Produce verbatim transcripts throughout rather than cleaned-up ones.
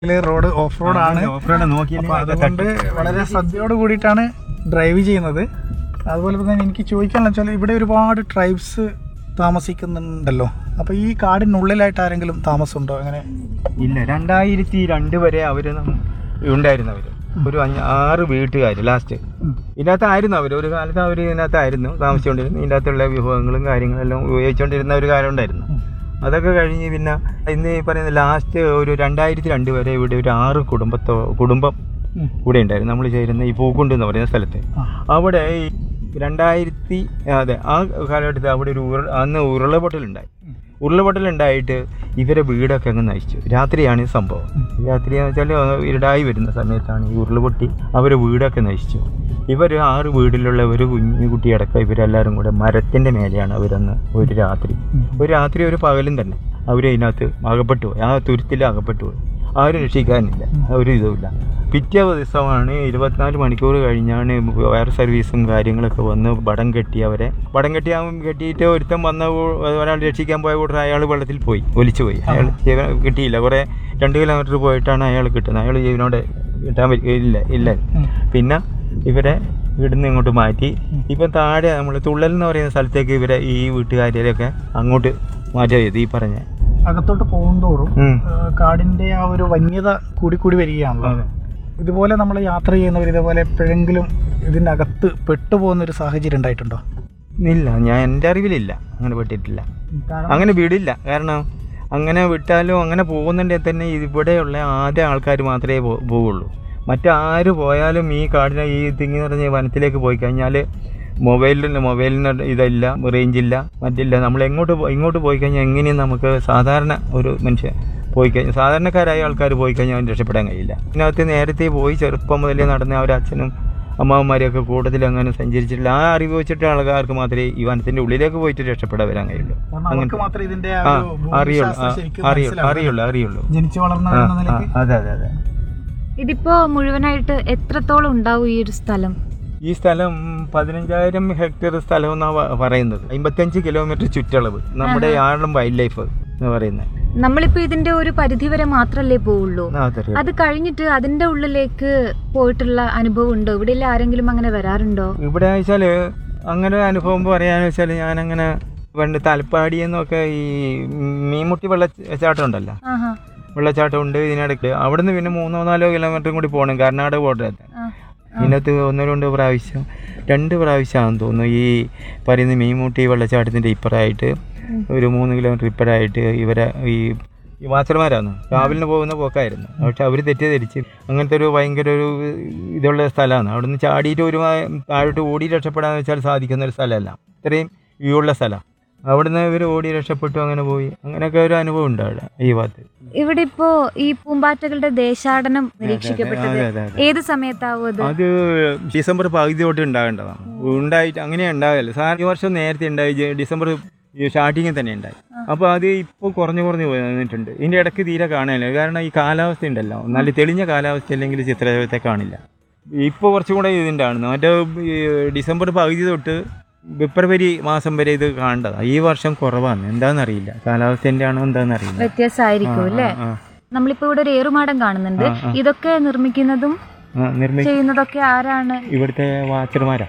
Road of റോഡാണ്. അപ്പോൾ അതുകൊണ്ട് വളരെ ശ്രദ്ധയോട് കൂടിയിട്ടാണ് ഡ്രൈവ് ചെയ്യുന്നത്. അതുപോലെ തന്നെ എനിക്ക് ചോദിക്കാനുള്ള വെച്ചാൽ ഇവിടെ ഒരുപാട് ട്രൈബ്സ് താമസിക്കുന്നുണ്ടല്ലോ. അപ്പോൾ ഈ കാടിനുള്ളിലായിട്ട് ആരെങ്കിലും താമസമുണ്ടോ? അങ്ങനെ ഇല്ല. രണ്ടായിരത്തി രണ്ട് വരെ അവർ ഉണ്ടായിരുന്നവർ ഒരു അഞ്ച് ആറ് വീട്ടുകാർ ലാസ്റ്റ് ഇതിനകത്തായിരുന്നു. അവർ ഒരു കാലത്ത് അവർ ഇതിനകത്തായിരുന്നു താമസിച്ചുകൊണ്ടിരുന്നു. ഇതിൻ്റെ അകത്തുള്ള വിഭവങ്ങളും കാര്യങ്ങളെല്ലാം ഉപയോഗിച്ചുകൊണ്ടിരുന്ന ഒരു കാലം ഉണ്ടായിരുന്നു. അതൊക്കെ കഴിഞ്ഞ് പിന്നെ ഇന്ന് ഈ പറയുന്ന ലാസ്റ്റ് ഒരു രണ്ടായിരത്തി രണ്ട് വരെ ഇവിടെ ഒരു ആറ് കുടുംബത്തോ കുടുംബം കൂടെ ഉണ്ടായിരുന്നു. നമ്മൾ ചേരുന്ന ഈ പൂക്കുണ്ട് എന്ന് പറയുന്ന സ്ഥലത്ത്. അവിടെ ഈ രണ്ടായിരത്തി അതെ ആ കാലഘട്ടത്തിൽ അവിടെ ഒരു ഉരുൾ അന്ന് ഉരുളപൊട്ടലുണ്ടായി. ഉരുളപൊട്ടലുണ്ടായിട്ട് ഇവരെ വീടൊക്കെ അങ്ങ് നശിച്ചു. രാത്രിയാണ് ഈ സംഭവം. രാത്രി എന്ന് വെച്ചാൽ ഇരുടായി വരുന്ന സമയത്താണ് ഈ ഉരുൾപൊട്ടി അവരെ വീടൊക്കെ നശിച്ചു. ഇവർ ആറ് വീട്ടിലുള്ള ഒരു കുഞ്ഞു കുട്ടിയടക്കം ഇവരെല്ലാവരും കൂടെ മരത്തിൻ്റെ മേലെയാണ് അവരന്ന് ഒരു രാത്രി ഒരു രാത്രി ഒരു പകലും തന്നെ അവർ അതിനകത്ത് അകപ്പെട്ടു പോയി. ആ തുരുത്തിൽ അകപ്പെട്ടു പോയി. ആരും രക്ഷിക്കാനില്ല, ഒരു ഇതുമില്ല. പിറ്റേ ദിവസമാണ് ഇരുപത്തിനാല് മണിക്കൂർ കഴിഞ്ഞാണ് വയർ സർവീസും കാര്യങ്ങളൊക്കെ വന്ന് വടം കെട്ടി അവരെ വടം കെട്ടി കെട്ടിയിട്ട് ഒരുത്തം വന്ന ഒരാൾ രക്ഷിക്കാൻ പോയ കൂട്ടർ അയാൾ വെള്ളത്തിൽ പോയി ഒലിച്ചു പോയി. അയാൾ കിട്ടിയില്ല. കുറേ രണ്ട് കിലോമീറ്റർ പോയിട്ടാണ് അയാൾ കിട്ടുന്നത്. അയാൾ ജീവനോട് കിട്ടാൻ പറ്റില്ല ഇല്ല പിന്നെ ഇവരെ ഇവിടുന്ന് ഇങ്ങോട്ട് മാറ്റി. ഇപ്പം താഴെ നമ്മൾ തുള്ളൽ എന്ന് പറയുന്ന സ്ഥലത്തേക്ക് ഇവരെ ഈ വീട്ടുകാരെയൊക്കെ അങ്ങോട്ട് മാറ്റുക ചെയ്തു. ഈ പറഞ്ഞ അകത്തോട്ട് പോകുന്തോറും കാടിൻ്റെ ആ ഒരു വന്യത കൂടി കൂടി വരികയാണല്ലോ. ഇതുപോലെ നമ്മൾ യാത്ര ചെയ്യുന്നവർ ഇതേപോലെ എപ്പോഴെങ്കിലും ഇതിൻ്റെ അകത്ത് പെട്ടുപോകുന്നൊരു സാഹചര്യം ഉണ്ടായിട്ടുണ്ടോ? ഇല്ല, ഞാൻ എൻ്റെ അറിവിലില്ല. അങ്ങനെ പെട്ടിട്ടില്ല. അങ്ങനെ വിടില്ല. കാരണം അങ്ങനെ വിട്ടാലും അങ്ങനെ പോകുന്നുണ്ടെങ്കിൽ തന്നെ ഇവിടെയുള്ള ആദ്യ ആൾക്കാർ മാത്രമേ പോവുള്ളൂ. മറ്റാര് പോയാലും ഈ കാടിനെ ഈ തിങ്ങി നിറഞ്ഞ വനത്തിലേക്ക് പോയി കഴിഞ്ഞാൽ മൊബൈലിന് മൊബൈലിന് ഇതില്ല, റേഞ്ചില്ല, മറ്റില്ല. നമ്മൾ എങ്ങോട്ട് ഇങ്ങോട്ട് പോയി കഴിഞ്ഞാൽ എങ്ങനെയും നമുക്ക് സാധാരണ ഒരു മനുഷ്യൻ പോയി കഴിഞ്ഞാൽ സാധാരണക്കാരായ ആൾക്കാർ പോയി കഴിഞ്ഞാൽ അവൻ രക്ഷപ്പെടാൻ കഴിയില്ല. ഇതിനകത്ത് നേരത്തെ പോയി ചെറുപ്പം മുതലേ നടന്ന അവരുടെ അച്ഛനും അമ്മാവന്മാരെയൊക്കെ കൂടുതൽ അങ്ങനെ സഞ്ചരിച്ചിട്ടില്ല. ആ അറിവ് വെച്ചിട്ട് ആൾക്കാർക്ക് മാത്രമേ ഈ വനത്തിൻ്റെ ഉള്ളിലേക്ക് പോയിട്ട് രക്ഷപ്പെടാൻ വരാൻ കഴിയുള്ളൂ. അങ്ങനെ ആ അറിയുള്ളൂ അറിയുള്ളൂ അറിയുള്ളൂ അറിയുള്ളൂ അതെ അതെ അതെ. ഇതിപ്പോ മുഴുവനായിട്ട് എത്രത്തോളം ഉണ്ടാവും ഈ ഒരു സ്ഥലം? ഈ സ്ഥലം പതിനഞ്ചായിരം ഹെക്ടർ സ്ഥലം എന്നാണ് പറയുന്നത്. അമ്പത്തഞ്ച് കിലോമീറ്റർ ചുറ്റളവ് നമ്മുടെ യാർഡും വൈൽഡ് ലൈഫ് എന്ന് പറയുന്നത്. നമ്മളിപ്പോ ഇതിന്റെ ഒരു പരിധി വരെ മാത്രല്ലേ പോവുള്ളൂ. അത് കഴിഞ്ഞിട്ട് അതിന്റെ ഉള്ളിലേക്ക് പോയിട്ടുള്ള അനുഭവം ഉണ്ടോ? ഇവിടെ ആരെങ്കിലും അങ്ങനെ വരാറുണ്ടോ? ഇവിടെ വെച്ചാല് അങ്ങനെ അനുഭവം പറയാന്ന് വെച്ചാൽ ഞാനങ്ങനെ പണ്ട് തലപ്പാടി എന്നൊക്കെ ഈ മീൻമുട്ടി വെള്ളച്ചാട്ടം ഉണ്ടല്ലോ, വെള്ളച്ചാട്ടം ഉണ്ട് ഇതിനിടയ്ക്ക്. അവിടുന്ന് പിന്നെ മൂന്നോ നാലോ കിലോമീറ്ററും കൂടി പോകണം കർണാടക ബോർഡർ. ഇതിനകത്ത് ഒന്നോ രണ്ടോ പ്രാവശ്യം രണ്ട് പ്രാവശ്യമാണെന്ന് തോന്നുന്നു ഈ പറയുന്ന മീൻമുട്ടി വെള്ളച്ചാട്ടത്തിൻ്റെ ഇപ്പുറമായിട്ട് ഒരു മൂന്ന് കിലോമീറ്റർ ഇപ്പുറമായിട്ട് ഇവരെ ഈ വാച്ചർമാരാണ് രാവിലെ പോകുന്ന പോക്കായിരുന്നു. പക്ഷെ അവർ തെറ്റിദ്ധരിച്ച് അങ്ങനത്തെ ഒരു ഭയങ്കര ഒരു ഇതുള്ള സ്ഥലമാണ്. അവിടുന്ന് ചാടിയിട്ട് ഒരു താഴോട്ട് ഓടി രക്ഷപ്പെടാന്ന് വെച്ചാൽ സാധിക്കുന്ന ഒരു സ്ഥലമല്ല. ഇത്രയും വ്യൂ ഉള്ള സ്ഥലം. അവിടുന്ന് ഇവർ ഓടി രക്ഷപ്പെട്ടു, അങ്ങനെ പോയി. അങ്ങനെയൊക്കെ ഒരു അനുഭവം ഉണ്ട് അവിടെ ഈ ഭാഗത്ത്. ഇവിടെ ഇപ്പോ ഈ പൂമ്പാറ്റകളുടെ ദേശാടനം നിരീക്ഷിക്കപ്പെട്ടത് ഏത് സമയത്താവും? അത് അത് ഡിസംബർ പകുതി തൊട്ട് ഉണ്ടാകേണ്ടതാണ്. ഉണ്ടായിട്ട് അങ്ങനെ ഉണ്ടാകില്ല. സാർ ഈ വർഷം നേരത്തെ ഉണ്ടായി, ഡിസംബർ സ്റ്റാർട്ടിങ്ങിൽ തന്നെ ഉണ്ടായി. അപ്പോൾ അത് ഇപ്പോൾ കുറഞ്ഞു കുറഞ്ഞു വന്നിട്ടുണ്ട്. ഇതിൻ്റെ ഇടയ്ക്ക് തീരെ കാണാനില്ല. കാരണം ഈ കാലാവസ്ഥ ഉണ്ടല്ലോ, നല്ല തെളിഞ്ഞ കാലാവസ്ഥ അല്ലെങ്കിൽ ചിത്രത്തെ കാണില്ല. ഇപ്പോൾ കുറച്ചും കൂടെ ഇതിൻ്റെ ആണ്. മറ്റേ ഡിസംബർ പകുതി തൊട്ട് ഫെബ്രുവരി മാസം വരെ ഇത് കാണേണ്ടതാണ്. ഈ വർഷം കുറവാണ്. എന്താണെന്നറിയില്ല, കാലാവസ്ഥേൻ്റെ ആണോ എന്താണെന്നറിയില്ല, വ്യത്യാസമായിരിക്കും അല്ലേ. നമ്മളിപ്പോ ഇവിടെ ഒരു ഏറുമാടം കാണുന്നുണ്ട്. ഇതൊക്കെ നിർമ്മിക്കുന്നതും ചെയ്യുന്നതൊക്കെ ആരാണ്? ഇവിടുത്തെ വാച്ചർമാരാ.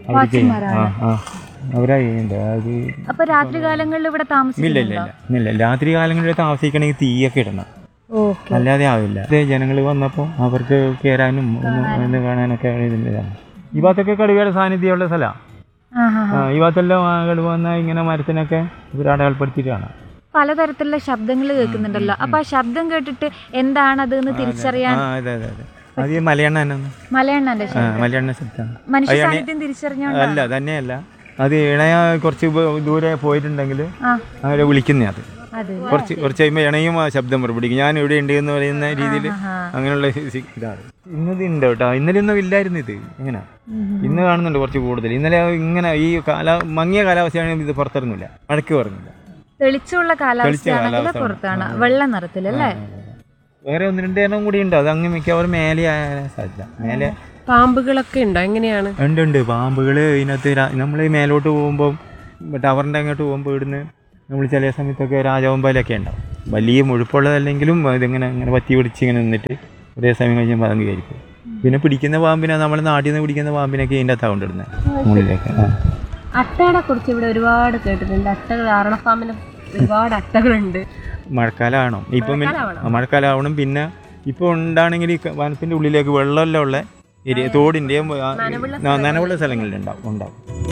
അവരാ ചെയ്യുന്നത്. അപ്പൊ രാത്രി കാലങ്ങളിൽ ഇവിടെ താമസിക്കില്ല? ഇല്ല ഇല്ല രാത്രി കാലങ്ങളിൽ താമസിക്കണമെങ്കിൽ തീയൊക്കെ ഇടണം, അല്ലാതെ ആവില്ല. ജനങ്ങൾ വന്നപ്പോൾ അവർക്ക് കയറാനും ഒന്ന് കാണാനൊക്കെ ഇതിൻ്റെതാണ്. ഈ ഭാഗത്തൊക്കെ കടുവയുടെ സാന്നിധ്യമുള്ള സ്ഥലമാണ്. ഈ ഭാഗത്തെല്ലാം കടുവ വന്നാൽ ഇങ്ങനെ മരത്തിനൊക്കെ ഇവരടയാളപ്പെടുത്തിയിട്ട് കാണാം. പലതരത്തിലുള്ള ശബ്ദങ്ങൾ കേൾക്കുന്നുണ്ടല്ലോ. അപ്പൊ ആ ശബ്ദം കേട്ടിട്ട് എന്താണത് എന്ന് തിരിച്ചറിയാൻ? അതെ അതെ അതെ അത് ഈ മലയണ്ണ മലയണ്ണന്റെ മലയണ്ണ ശബ്ദമാണ്. മനുഷ്യ സാന്നിധ്യം തിരിച്ചറിഞ്ഞോ? അല്ല തന്നെയല്ല, അത് ഇണയ കുറച്ച് ദൂരെ പോയിട്ടുണ്ടെങ്കിൽ അവരെ വിളിക്കുന്ന അത് കുറച്ച് കുറച്ച് കഴിയുമ്പോൾ ഇണയും ആ ശബ്ദം പുറപ്പെടുക്കും. ഞാൻ ഇവിടെ ഉണ്ട് എന്ന് പറയുന്ന രീതിയിൽ അങ്ങനെയുള്ള ഇതാണ്. ഇന്നത് ഉണ്ട് കേട്ടോ. ഇന്നലെ ഒന്നും ഇല്ലായിരുന്നു ഇത്. ഇങ്ങനെ ഇന്ന് കാണുന്നുണ്ട് കുറച്ച് കൂടുതൽ. ഇന്നലെ ഇങ്ങനെ ഈ കാലാ മങ്ങിയ കാലാവസ്ഥയാണെങ്കിൽ ഇത് പുറത്തിറങ്ങില്ല, മഴയ്ക്ക് പറഞ്ഞില്ല. തെളിച്ചുള്ള കാലാവസ്ഥ പുറത്താണ്, വെള്ള നിറത്തിലല്ലേ. വേറെ ഒന്ന് രണ്ട് എണ്ണം കൂടി ഉണ്ട്. അത് അങ്ങ് മിക്കവാറും മേലെ ആയാലും സാധ്യത. മേലെ പാമ്പുകളൊക്കെ ഉണ്ടോ? എങ്ങനെയാണ്? ഉണ്ട് ഉണ്ട് പാമ്പുകൾ ഇതിനകത്ത്. നമ്മൾ ഈ മേലോട്ട് പോകുമ്പോൾ ടവറിൻ്റെ അങ്ങോട്ട് പോകുമ്പോൾ ഇവിടുന്ന് നമ്മൾ ചില സമയത്തൊക്കെ രാജവമ്പാലൊക്കെ ഉണ്ടാവും. വലിയ മുഴുപ്പുള്ളതല്ലെങ്കിലും ഇതിങ്ങനെ അങ്ങനെ പറ്റി പിടിച്ച് ഇങ്ങനെ നിന്നിട്ട് ഒരേ സമയം കഴിഞ്ഞാൽ അതങ്ങ് കയറിപ്പോകും. പിന്നെ പിടിക്കുന്ന പാമ്പിനെ നമ്മൾ നാട്ടിൽ നിന്ന് പിടിക്കുന്ന പാമ്പിനൊക്കെ ഇതിൻ്റെ അകത്താണ് കൊണ്ടിടുന്നത് മുകളിലേക്ക്. അട്ടകളെ കുറിച്ച് ഇവിടെ ഒരുപാട് കേട്ടിട്ടുണ്ട്. അട്ടകൾ ആറളപ്പാമ്പിന് ഒരുപാട് അട്ടകളുണ്ട്. മഴക്കാലമാണോ ഇപ്പം മഴക്കാലമാവണം. പിന്നെ ഇപ്പോൾ ഉണ്ടാണെങ്കിൽ ഈ വനത്തിൻ്റെ ഉള്ളിലേക്ക് വെള്ളമെല്ലാം ഉള്ള ഏരിയ തോടിൻ്റെയും നനവുള്ള സ്ഥലങ്ങളിലുണ്ടാവും ഉണ്ടാവും